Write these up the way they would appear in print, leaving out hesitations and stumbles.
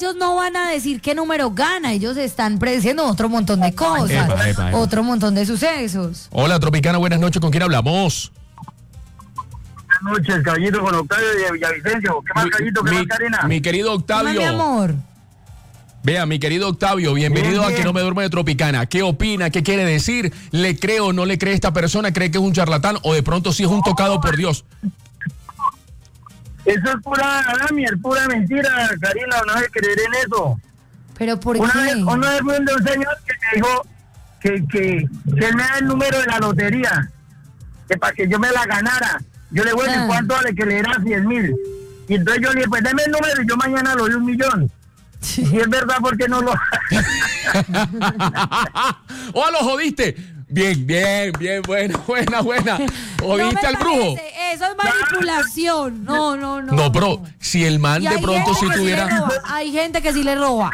ellos no van a decir qué número gana, ellos están prediciendo otro montón de cosas, Epa. otro montón de sucesos. Hola, Tropicana, buenas noches. ¿Con quién hablamos? Buenas noches, Caballito, con Octavio de Villavicencio. ¿Qué más, Caballito? ¿Qué más, Karina? Mi querido Hola, Octavio. mi amor. Vea, mi querido Octavio, bienvenido Bien. a Que No Me Duermo de Tropicana. ¿Qué opina? ¿Qué quiere decir? ¿Le cree o no le cree a esta persona? ¿Cree que es un charlatán o de pronto sí es un tocado por Dios? Eso es pura lamier, pura mentira, Karina. No hay que creer en eso. ¿Pero por Una qué? vez fue un señor que me dijo que él me da el número de la lotería, que para que yo me la ganara. Yo le voy a decir cuánto vale, que le era 100,000. Y entonces yo le dije, pues deme el número y yo mañana lo doy 1,000,000. Si es verdad, ¿por qué no lo...? ¡Oh, lo jodiste! Bien, buena. ¿Jodiste al brujo? Eso es manipulación. No. No, pero si el man Y de hay pronto gente si que sí le tuviera... roba, hay gente que sí le roba.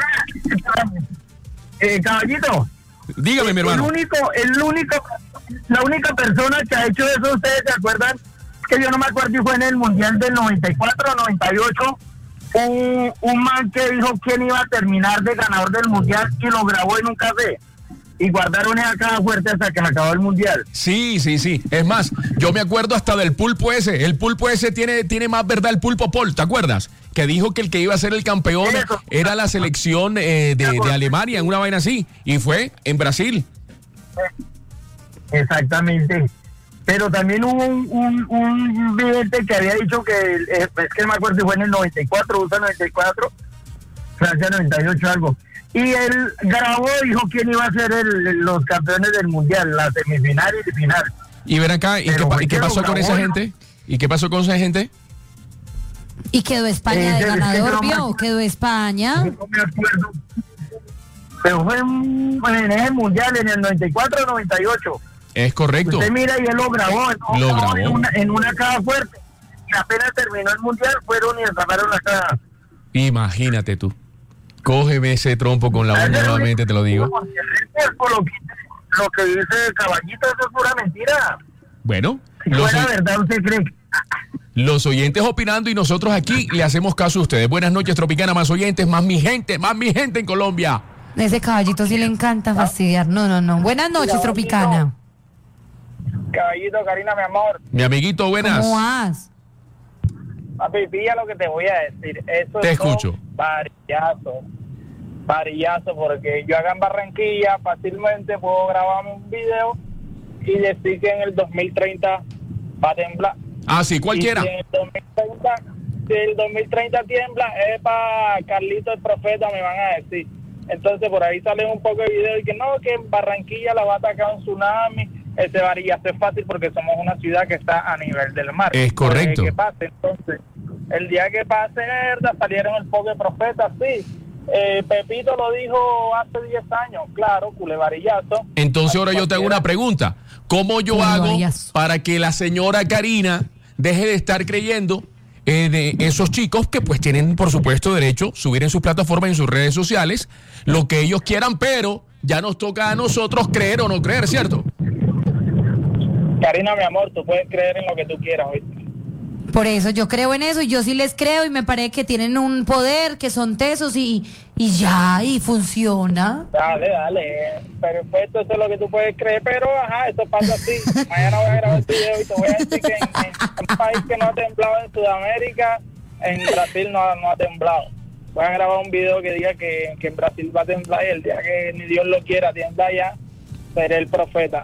Caballito, Dígame, mi hermano. la única persona que ha hecho eso, ¿ustedes se acuerdan? Que yo no me acuerdo si fue en el Mundial del 94 o 98, un man que dijo quién iba a terminar de ganador del Mundial y lo grabó en un café. Y guardaron esa caja fuerte hasta que se acabó el Mundial. Sí. Es más, yo me acuerdo hasta del pulpo ese. El pulpo ese tiene más verdad, el pulpo Paul, ¿te acuerdas? Que dijo que el que iba a ser el campeón era la selección de Alemania, en una vaina así. Y fue en Brasil. Exactamente. Pero también hubo un vidente que había dicho que, es que no me acuerdo si fue en el 94, USA 94, Francia 98, algo. Y él grabó, dijo quién iba a ser los campeones del Mundial, la semifinal y el final. Y ven acá, ¿y qué pasó con esa gente? ¿Y qué pasó con esa gente? Y quedó España de ganador, ¿vio? Quedó España. No me acuerdo. Pero fue en ese Mundial, en el 94 o 98. Es correcto. Usted mira y él lo grabó. Lo grabó. En una caja fuerte. Y apenas terminó el Mundial, fueron y sacaron la caja. Imagínate tú. Cógeme ese trompo con la uña nuevamente, te lo digo. Lo que dice Caballito, eso es pura mentira. Bueno, Si fuera verdad, ¿usted cree? los oyentes opinando y nosotros aquí le hacemos caso a ustedes. Buenas noches, Tropicana, más oyentes, más mi gente en Colombia. Ese Caballito sí le encanta fastidiar. No. Buenas noches, Tropicana. Caballito, Karina, mi amor. Mi amiguito, buenas. ¿Cómo vas? Papi, pilla lo que te voy a decir. Eso Te es escucho. Varillazo, porque yo acá en Barranquilla fácilmente puedo grabarme un video y decir que en el 2030 va a temblar. Ah, sí, cualquiera. Y si el 2030 tiembla, es para Carlito el Profeta, me van a decir. Entonces por ahí salen un poco de videos y que no, que en Barranquilla la va a atacar un tsunami. Ese varillazo es fácil porque somos una ciudad que está a nivel del mar. Es correcto. Que pase, entonces, el día que pase, verdad, salieron el poco de profetas, sí. Pepito lo dijo hace 10 años, claro, culebarillazo. Entonces ahora yo te hago una pregunta. ¿Cómo yo hago Culebarillazo. para que la señora Karina deje de estar creyendo en esos chicos que pues tienen, por supuesto, derecho a subir en sus plataformas, en sus redes sociales, lo que ellos quieran, pero ya nos toca a nosotros creer o no creer, ¿cierto? Karina, mi amor, tú puedes creer en lo que tú quieras, ¿oíste? Por eso yo creo en eso y yo sí les creo y me parece que tienen un poder, que son tesos y funciona. Dale, perfecto, eso es lo que tú puedes creer, pero ajá, eso pasa así. Mañana voy a grabar el video y te voy a decir que en un país que no ha temblado en Sudamérica, en Brasil no ha temblado. Voy a grabar un video que diga que en Brasil va a temblar y el día que ni Dios lo quiera tiembla ya, seré el profeta.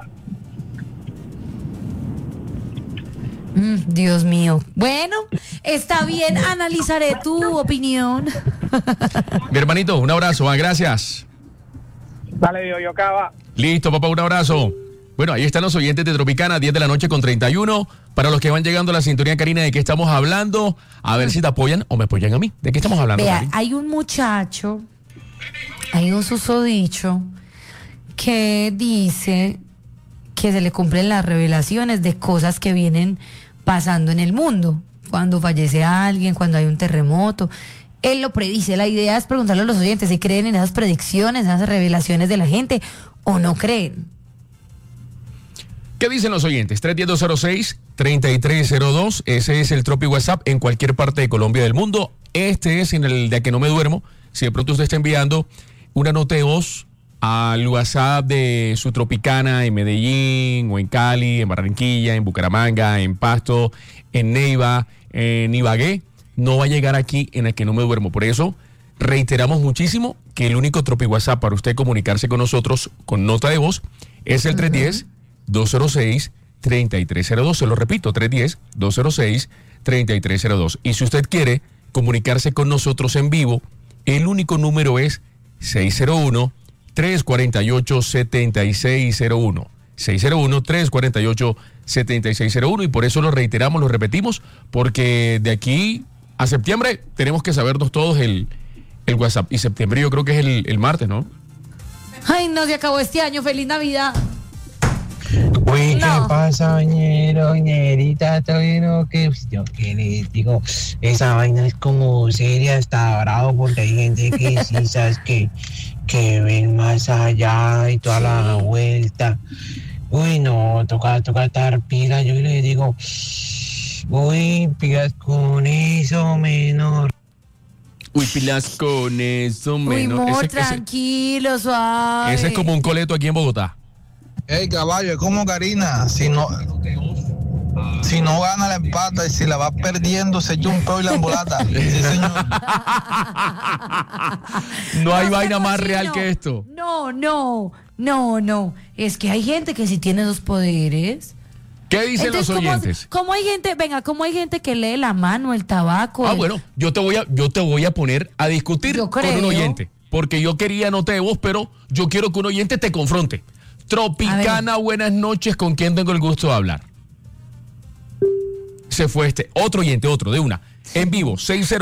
Dios mío. Bueno, está bien, analizaré tu opinión. Mi hermanito, un abrazo, gracias. Dale, yo acaba. Listo, papá, un abrazo. Bueno, ahí están los oyentes de Tropicana, 10 de la noche con 31. Para los que van llegando a la sintonía, Karina, ¿de qué estamos hablando? A ver si te apoyan o me apoyan a mí. ¿De qué estamos hablando, Vea, Karina? hay un muchacho, hay un susodicho que dice que se le cumplen las revelaciones de cosas que vienen pasando en el mundo. Cuando fallece alguien, cuando hay un terremoto. Él lo predice. La idea es preguntarle a los oyentes si creen en esas predicciones, en esas revelaciones de la gente o no creen. ¿Qué dicen los oyentes? 310-06-3302. Ese es el Tropi WhatsApp en cualquier parte de Colombia del mundo. Este es en el de que no me duermo. si de pronto usted está enviando una nota de voz al WhatsApp de su Tropicana en Medellín o en Cali, en Barranquilla, en Bucaramanga, en Pasto, en Neiva, en Ibagué, no va a llegar aquí en el que no me duermo. Por eso reiteramos muchísimo que el único Tropi WhatsApp para usted comunicarse con nosotros con nota de voz es el 310-206-3302. Se lo repito, 310-206-3302. Y si usted quiere comunicarse con nosotros en vivo, el único número es 601-348-7601. 601-348-7601. Y por eso lo reiteramos, lo repetimos, porque de aquí a septiembre tenemos que sabernos todos el WhatsApp. Y septiembre yo creo que es el martes, ¿no? Ay, no, se acabó este año. ¡Feliz Navidad! Uy, No. ¿qué pasa, ñerita? Todavía no, que yo que les digo, esa vaina es como seria, está bravo, porque hay gente que sí, sabes que ven más allá y toda la vuelta. Uy, no, toca estar pila, yo les digo, uy, pilas con eso, menor. Uy, pilas con eso, Uy, menos. amor, tranquilo, suave. Ese es como un coleto aquí en Bogotá. Hey, caballo, es como Karina, si no gana la empata y si la va perdiendo se echa un peo y la embolata. Sí, señor. No hay vaina seas más cochino. real que esto. No. Es que hay gente que sí tiene dos poderes. ¿Qué dicen Entonces, los oyentes? ¿cómo hay gente que lee la mano, el tabaco? Bueno, yo te voy a poner a discutir Yo con un creo. oyente. Porque yo quería nota de voz, pero yo quiero que un oyente te confronte. Tropicana, buenas noches, ¿con quién tengo el gusto de hablar? Se fue otro oyente, de una. En vivo,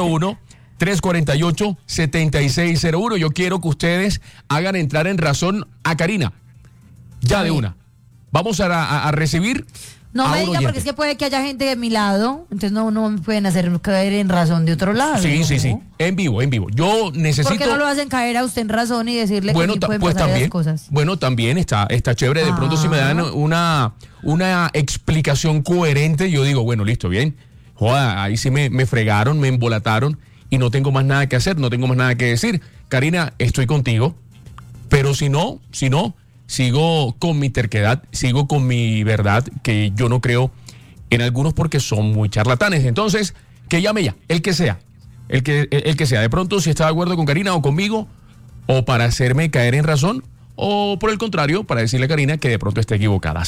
601-348-7601. Yo quiero que ustedes hagan entrar en razón a Karina. Ya de una. Vamos a recibir No a me un diga oyente. porque es que puede que haya gente de mi lado, entonces no me pueden hacer caer en razón de otro lado. Sí, ¿no? sí. En vivo. Yo necesito... ¿Por qué no lo hacen caer a usted en razón y decirle Bueno, que sí pueden pues pasar también, esas cosas? bueno, también está chévere. De pronto si me dan una explicación coherente, yo digo, bueno, listo, bien. Joda, ahí sí me fregaron, me embolataron y no tengo más nada que hacer, no tengo más nada que decir. Karina, estoy contigo, pero si no, sigo con mi terquedad, sigo con mi verdad, que yo no creo en algunos porque son muy charlatanes. Entonces, que llame ya, el que sea. El que sea. De pronto, si está de acuerdo con Karina o conmigo, o para hacerme caer en razón, o por el contrario, para decirle a Karina que de pronto está equivocada.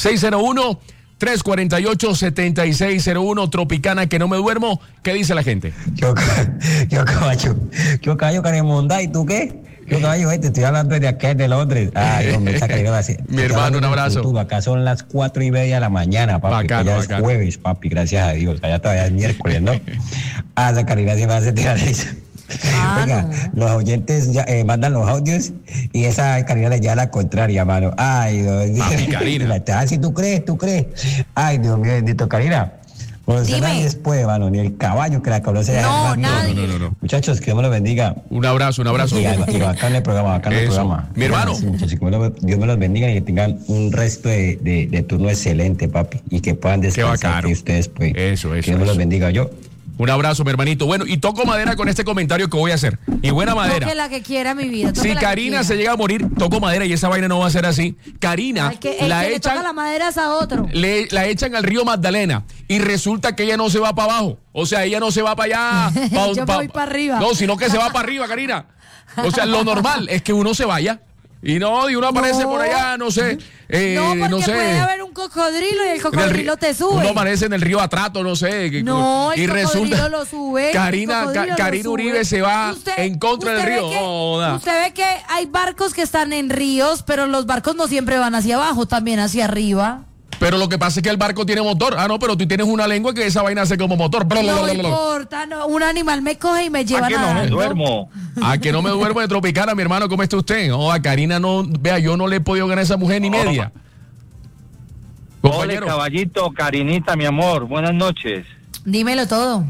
601-348-7601, Tropicana, que no me duermo. ¿Qué dice la gente? Yo caballo, Caremonda, ¿y tú qué? Yo caballo, te estoy hablando de acá, de Londres. Ay, hombre, esa Karina va a ser. Mi hermano, un abrazo. Acá son las 4:30 de la mañana, papi. Bacano, ya bacano. es jueves, papi, gracias a Dios. Allá todavía es miércoles, ¿no? Esa Karina se va a hacer tirar eso. Oiga, los oyentes ya, mandan los audios y esa Karina le lleva la contraria, mano. Ay, Dios mío. Papi, Karina. Si tú crees. Ay, Dios mío, bendito, Karina. Bueno, Dime. nadie después, mano, ni el caballo que la conoce. No, nadie. No. Muchachos, que Dios me los bendiga. Un abrazo. Y bacán el programa, Eso. programa. Mi hermano. Sí, muchachos, que Dios me los bendiga y que tengan un resto de turno excelente, papi. Y que puedan descansar bacano. que ustedes, pues. Eso. Que Dios me los bendiga. Yo. Un abrazo, mi hermanito. Bueno, y toco madera con este comentario que voy a hacer. Y buena madera. Toque la que quiera, mi vida. toque Si la que Karina quiera. se llega a morir, toco madera y esa vaina no va a ser así. Karina El que la le toca echan, la madera es a otro. la echan al río Magdalena y resulta que ella no se va para abajo. O sea, ella no se va para allá. Yo me voy para arriba. No, sino que se va para arriba, Karina. O sea, lo normal es que uno se vaya. Y uno aparece No. por allá, no sé. No, porque no sé. puede haber un cocodrilo y el en el cocodrilo te sube. Uno aparece en el río Atrato, no sé. No, el y cocodrilo resulta lo sube. Karina, el cocodrilo Karina lo sube. Uribe se va Usted- en contra del usted ve río. que- Joda. Usted ve que hay barcos que están en ríos, pero los barcos no siempre van hacia abajo, también hacia arriba. Pero lo que pasa es que el barco tiene motor. Ah, no, pero tú tienes una lengua que esa vaina hace como motor. No importa, no, un animal me coge y me lleva que no me nadando. Duermo. A que no me duermo de Tropicana, mi hermano, ¿cómo está usted? No, a Karina no, vea, yo no le he podido ganar a esa mujer ni media. Ole, Compañero, caballito, Karinita, mi amor, buenas noches. Dímelo todo.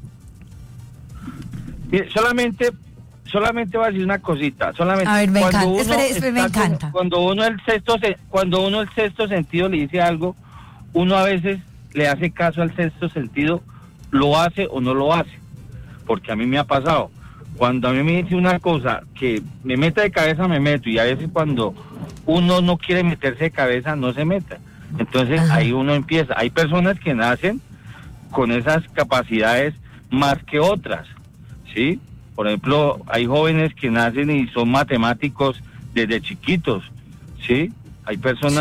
Mire, solamente voy a decir una cosita. Solamente A ver, me cuando encanta. uno Espere, me está con- encanta. Cuando uno el sexto sentido le dice algo, uno a veces le hace caso al sexto sentido, lo hace o no lo hace. Porque a mí me ha pasado. Cuando a mí me dice una cosa que me meta de cabeza, me meto, y a veces cuando uno no quiere meterse de cabeza, no se meta. Entonces ahí uno empieza. Hay personas que nacen con esas capacidades más que otras, ¿sí? Por ejemplo, hay jóvenes que nacen y son matemáticos desde chiquitos, ¿sí? Hay personas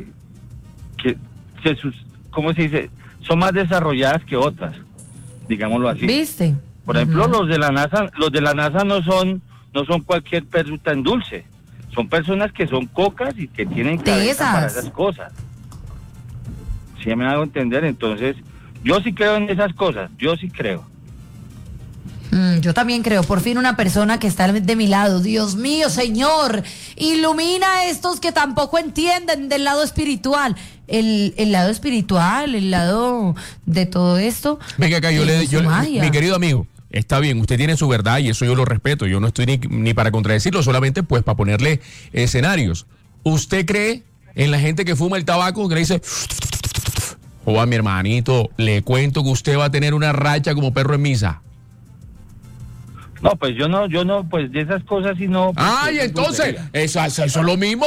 ¿cómo se dice? Son más desarrolladas que otras, digámoslo así. ¿Viste? Por ejemplo, los de la NASA no son cualquier fruta en dulce. Son personas que son cocas y que tienen cabeza para esas cosas. ¿Sí me hago entender? Entonces, yo sí creo en esas cosas, yo sí creo. Yo también creo, por fin una persona que está de mi lado. Dios mío, Señor, ilumina a estos que tampoco entienden del lado espiritual. El lado espiritual, el lado de todo esto. Venga acá, mi querido amigo, está bien, usted tiene su verdad y eso yo lo respeto. Yo no estoy ni para contradecirlo, solamente pues para ponerle escenarios. ¿Usted cree en la gente que fuma el tabaco, que le dice... Joder, mi hermanito, le cuento que usted va a tener una racha como perro en misa? No, pues yo no, pues de esas cosas sí no. Pues, ¡ay, entonces! Eso es lo mismo,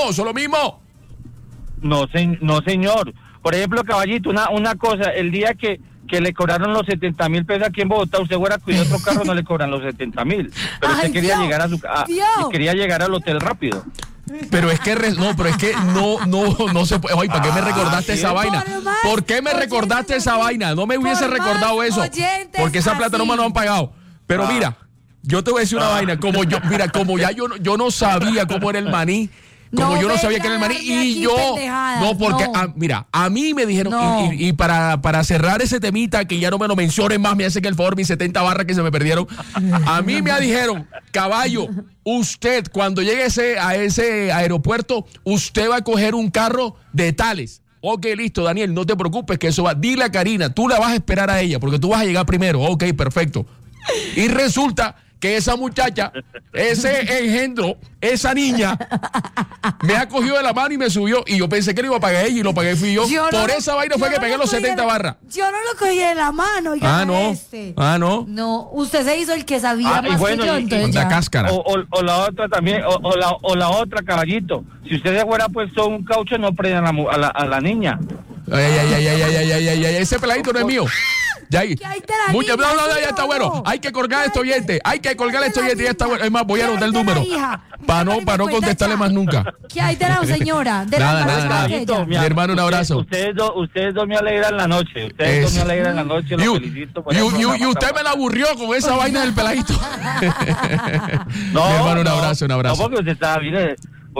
No, señor. Por ejemplo, caballito, una cosa, el día que le cobraron los 70,000 pesos aquí en Bogotá, usted fuera a cuidar otro carro, no le cobran los 70,000. Pero usted quería llegar quería llegar al hotel rápido. Pero es que no se puede. Ay, ¿para qué me recordaste esa vaina? ¿Por qué me recordaste esa vaina? No me hubiese recordado eso. Porque esa plata no me lo han pagado. Pero mira, yo te voy a decir una vaina. Como ya yo no sabía cómo era el maní. Yo no sabía que era el maní. Y yo. No, porque, mira, a mí me dijeron. Y para cerrar ese temita, que ya no me lo mencionen más, me hacen el favor, mis 70 barras que se me perdieron. A mí me dijeron, caballo, usted, cuando llegue a ese aeropuerto, usted va a coger un carro de tales. Ok, listo, Daniel, no te preocupes, que eso va. Dile a Karina, tú la vas a esperar a ella, porque tú vas a llegar primero. Ok, perfecto. Y resulta que esa muchacha, ese engendro, esa niña, me ha cogido de la mano y me subió. Y yo pensé que lo iba a pagar ella y lo pagué fui yo. Por esa vaina fue que pegué los 70 barras. Yo no lo cogí de la mano. No. No, usted se hizo el que sabía más que yo. Entonces la cáscara. O la otra también, o la otra, caballito. Si usted se fuera puesto un caucho, no prendan a la niña. Ay, ese peladito no es mío. Ya ya está bueno. Hay que colgar esto oyente. Ya está bueno. Es más, voy a anotar el número. Para no contestarle más nunca. ¿Qué hay de la señora? Nada. Mi hermano, un abrazo. Ustedes dos me alegran la noche. Los felicito. Y usted me la aburrió con esa vaina del peladito. No, mi hermano, un abrazo. No, porque usted está, mire,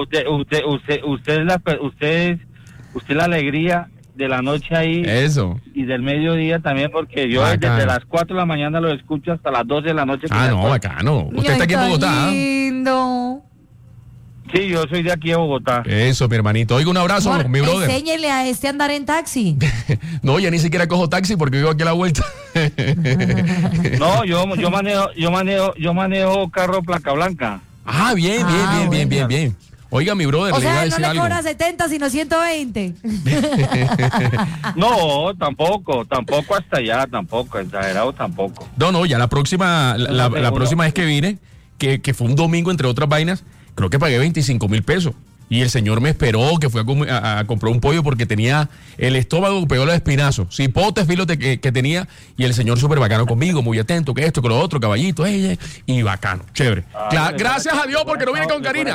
usted es la alegría de la noche ahí. Eso. Y del mediodía también, porque yo desde las 4 de la mañana lo escucho hasta las 12 de la noche. Bacano. ¿Usted está aquí en Bogotá? Lindo. Sí, yo soy de aquí de Bogotá. Eso, mi hermanito. Oiga, un abrazo, mi brother. Enséñele a este a andar en taxi. No, ya ni siquiera cojo taxi porque vivo aquí a la vuelta. No, yo manejo carro placa blanca. Bien. Oiga, mi brother, o sea, le iba a decir no le algo. cobra 70, sino 120. No, tampoco hasta allá, tampoco, exagerado tampoco. No, ya la próxima vez que vine, que fue un domingo entre otras vainas, creo que pagué 25,000 pesos. Y el señor me esperó, que fue a comprar un pollo porque tenía el estómago peor de espinazo. Cipotes, filote que tenía. Y el señor súper bacano conmigo, muy atento, que esto, que lo otro, caballito, y bacano, chévere. Gracias a Dios porque no viene con Karina.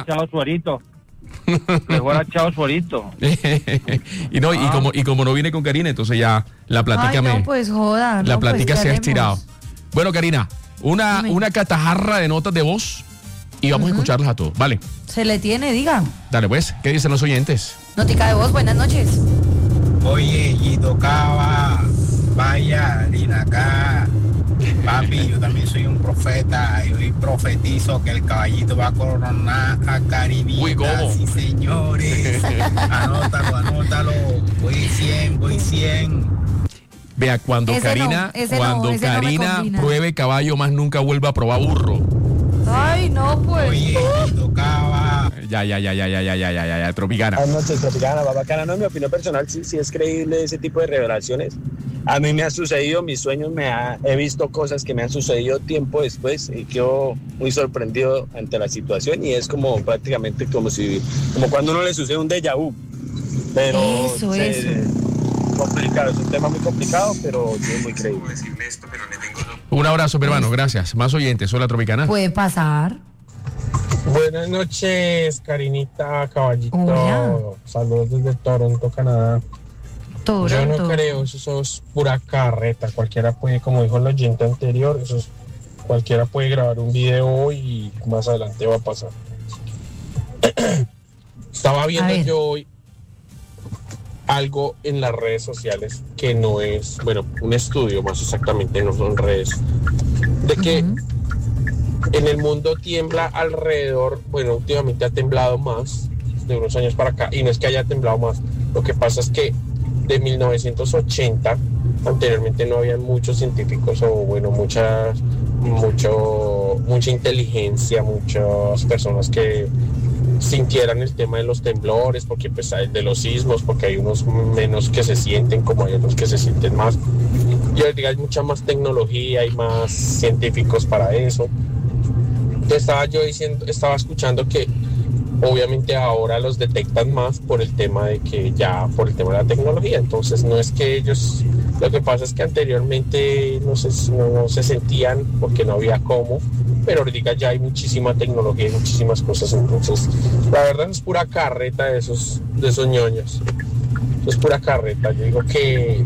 Le voy a echar suerito. Y como no viene con Karina, entonces ya la plática la plática se ha estirado. Bueno, Karina, una catajarra de notas de voz y vamos a escucharlas a todos, ¿vale? Se le tiene, diga. Dale pues, ¿qué dicen los oyentes? Notica de voz, buenas noches. Oye, Gito Cava, vaya, Lina acá. Papi, yo también soy un profeta y hoy profetizo que el caballito va a coronar a Karinita. Sí, señores. Anótalo. Voy 100. Vea, cuando Karina pruebe caballo, más nunca vuelva a probar burro. Ay, no, pues. Oye, tocaba. Ya, Tropicana. Buenas noches, Tropicana, bacana. No, en mi opinión personal, sí es creíble ese tipo de revelaciones. A mí me ha sucedido, mis sueños he visto cosas que me han sucedido tiempo después y quedo muy sorprendido ante la situación y es como prácticamente como cuando uno le sucede un déjà vu. Pero Eso. complicado, es un tema muy complicado, pero es muy creíble. Un abrazo, mi hermano, gracias. Más oyentes, hola Tropicana. Puede pasar. Buenas noches, Karinita, Caballito. Hola. Saludos desde Toronto, Canadá. Yo no Toronto. creo, eso es pura carreta. Cualquiera puede, como dijo el oyente anterior, cualquiera puede grabar un video hoy y más adelante va a pasar. Estaba viendo yo hoy algo en las redes sociales que no es, bueno, un estudio más exactamente, no son redes, de que en el mundo tiembla alrededor, bueno, últimamente ha temblado más de unos años para acá, y no es que haya temblado más, lo que pasa es que de 1980 anteriormente no había muchos científicos o bueno, mucha inteligencia, muchas personas que sintieran el tema de los temblores, porque pues hay de los sismos, porque hay unos menos que se sienten como hay otros que se sienten más, y ahorita hay mucha más tecnología, hay más científicos para eso. Estaba escuchando que obviamente ahora los detectan más por el tema de la tecnología. Entonces no es que ellos, lo que pasa es que anteriormente no se sentían porque no había cómo, pero ahorita ya hay muchísima tecnología y muchísimas cosas. Entonces la verdad es pura carreta de esos ñoños, es pura carreta. Yo digo que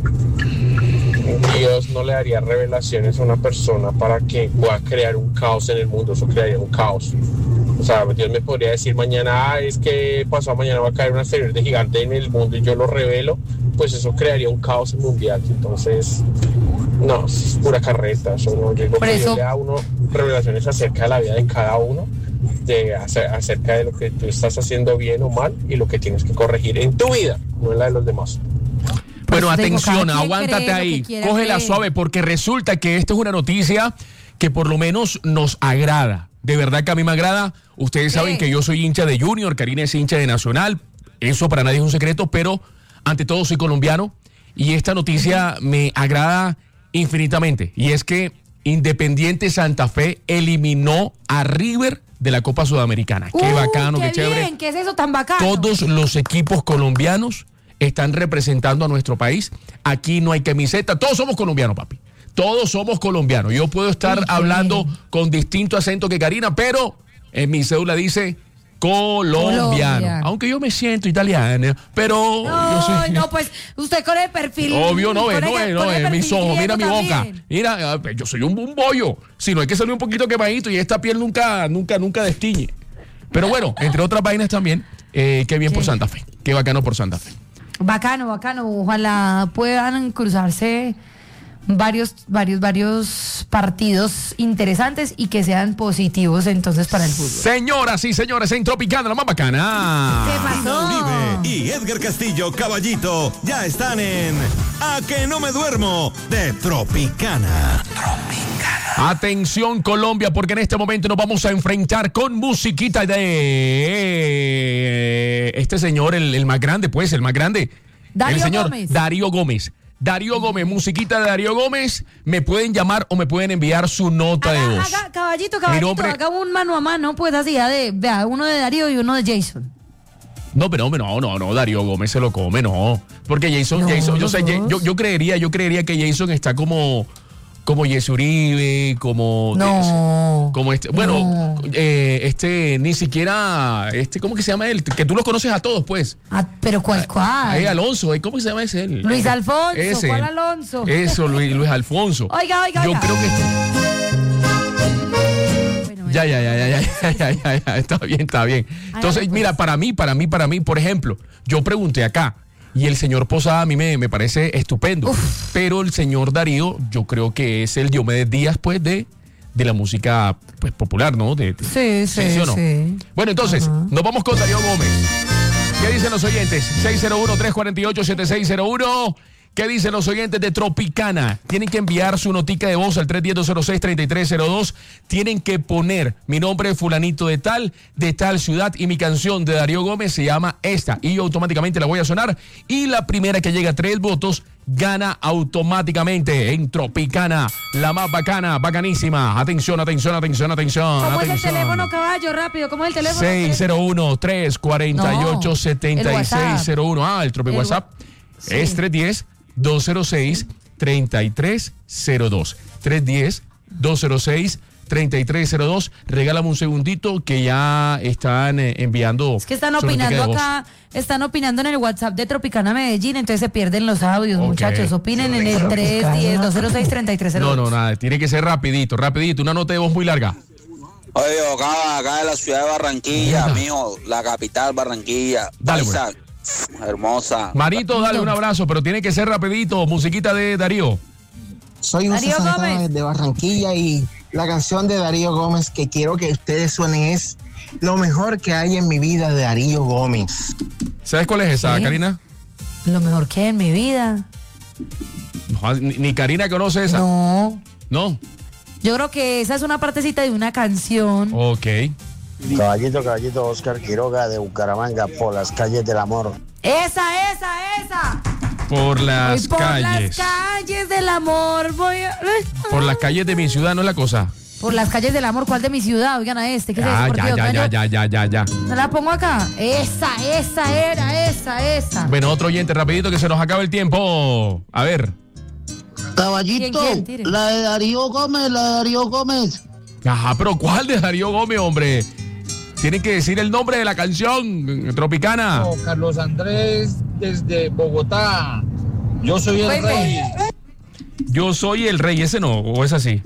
Dios no le daría revelaciones a una persona para que pueda crear un caos en el mundo. Eso crearía un caos. O sea, Dios me podría decir mañana, es que pasado mañana va a caer un asteroide gigante en el mundo y yo lo revelo, pues eso crearía un caos mundial. Entonces, no, es pura carreta. Eso no, yo digo que Dios le da a uno revelaciones acerca de la vida de cada uno, acerca de lo que tú estás haciendo bien o mal y lo que tienes que corregir en tu vida, no en la de los demás. Bueno, atención, aguántate ahí, cógela suave, porque resulta que esta es una noticia que por lo menos nos agrada. De verdad que a mí me agrada. Ustedes saben que yo soy hincha de Junior, Karina es hincha de Nacional. Eso para nadie es un secreto, pero ante todo soy colombiano. Y esta noticia me agrada infinitamente. Y es que Independiente Santa Fe eliminó a River de la Copa Sudamericana. Qué bacano, qué chévere. Bien, ¿qué es eso tan bacano? Todos los equipos colombianos están representando a nuestro país. Aquí no hay camiseta. Todos somos colombianos, papi. Todos somos colombianos. Yo puedo estar hablando con distinto acento que Karina, pero en mi cédula dice colombiano. Aunque yo me siento italiana, pero yo soy... No, pues usted con el perfil... Obvio, no es mis ojos, mira mi boca. Mira, yo soy un bollo. Si no hay que salir un poquito quemadito y esta piel nunca destiñe. Pero bueno, entre otras vainas también, qué bien por Santa Fe. Qué bacano por Santa Fe. Bacano. Ojalá puedan cruzarse varios partidos interesantes y que sean positivos entonces para el fútbol. Señoras y señores, en Tropicana, la más bacana. ¿Qué pasó? Uribe y Edgar Castillo, Caballito, ya están en A que no me duermo de Tropicana. Atención Colombia, porque en este momento nos vamos a enfrentar con musiquita de este señor, el más grande, pues, el más grande. Darío el señor Gómez. Darío Gómez, musiquita de Darío Gómez. Me pueden llamar o me pueden enviar su nota de voz. Caballito, nombre... haga un mano a mano, pues así, uno de Darío y uno de Jason. No, pero no, Darío Gómez se lo come, no. Porque Jason, yo creería que Jason está como Jesse Uribe, como este, bueno, ni siquiera ¿cómo que se llama él? Que tú los conoces a todos, pues. Pero ¿cuál? Alonso, ¿cómo se llama ese? Luis Alfonso, ese. ¿Cuál Alonso? Eso, Luis Alfonso. Oiga. Yo creo que Ya, está bien. Entonces, mira, para mí, por ejemplo, yo pregunté acá. Y el señor Posada a mí me parece estupendo. Pero el señor Darío, yo creo que es el Diomedes Díaz, pues, de la música pues, popular, ¿no? Sí, ¿o no? sí. Bueno, entonces, nos vamos con Darío Gómez. ¿Qué dicen los oyentes? 601-348-7601. ¿Qué dicen los oyentes de Tropicana? Tienen que enviar su notica de voz al 310-206-3302. Tienen que poner mi nombre es fulanito de tal ciudad, y mi canción de Darío Gómez se llama esta. Y yo automáticamente la voy a sonar. Y la primera que llega a 3 votos gana automáticamente en Tropicana, la más bacana, bacanísima. Atención. ¿Cómo es el teléfono, caballo? Rápido, ¿cómo es el teléfono? 601-348-7601. El Tropi WhatsApp es 310-206-3302. 310-206-3302. Regálame un segundito que ya están enviando. Es que están opinando acá, están opinando en el WhatsApp de Tropicana Medellín, entonces se pierden los audios, muchachos. Opinen en el 310-206-3302. No, nada, tiene que ser rapidito, una nota de voz muy larga. Oye, acá de la ciudad de Barranquilla, mijo, la capital Barranquilla. Dale, paisa, hermosa. Marito, dale un abrazo, pero tiene que ser rapidito. Musiquita de Darío. Soy un Darío Gómez de Barranquilla y la canción de Darío Gómez que quiero que ustedes suenen es Lo mejor que hay en mi vida de Darío Gómez. ¿Sabes cuál es esa, ¿Sí? Karina? Lo mejor que hay en mi vida. No, ni Karina conoce esa. No. Yo creo que esa es una partecita de una canción. Ok. Caballito, Oscar Quiroga de Bucaramanga, por las calles del amor. Esa. Por las calles. Por las calles del amor Por las calles de mi ciudad, ¿no es la cosa? Por las calles del amor, ¿cuál de mi ciudad? Oigan a este. ¿Qué es eso? Ya. ¿No la pongo acá? Esa era. Bueno, otro oyente, rapidito que se nos acaba el tiempo. A ver. Caballito, ¿Quién? la de Darío Gómez. Ajá, pero ¿cuál de Darío Gómez, hombre? Tienen que decir el nombre de la canción, Tropicana. Carlos Andrés desde Bogotá. Yo soy el rey. Yo soy el rey, ese no, o es así.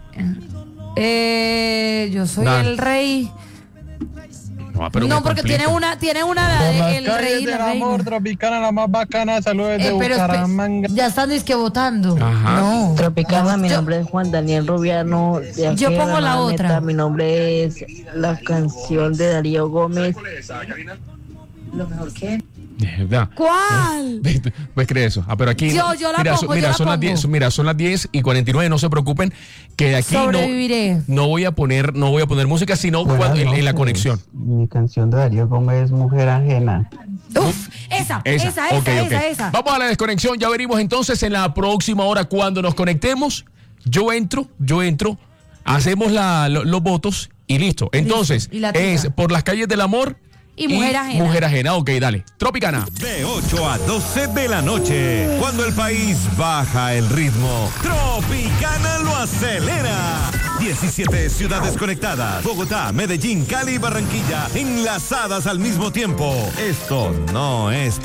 Yo soy el rey. No, porque tiene una de el rey y la reina. Amor, Tropicana, la más bacana. Saludos desde Bucaramanga. Ya están disque votando. Ajá. No. Tropicana, mi nombre es Juan Daniel Rubiano. Yo pongo la otra. Mi nombre es la canción de Darío Gómez. Lo mejor que. ¿Cuál? Pues cree eso. Pero aquí. Yo la pongo. Son las 10:49, no se preocupen que aquí sobreviviré. no voy a poner música, sino en la conexión. Mi canción de Darío Gómez es Mujer Ajena. Uf, esa. Vamos a la desconexión, ya venimos entonces en la próxima hora cuando nos conectemos. Yo entro, hacemos los votos y listo. Entonces, es por las calles del amor. Y Mujer Ajena. Mujer Ajena, ok, dale. Tropicana. De 8 a 12 de la noche, cuando el país baja el ritmo, Tropicana lo acelera. 17 ciudades conectadas. Bogotá, Medellín, Cali y Barranquilla enlazadas al mismo tiempo. Esto no es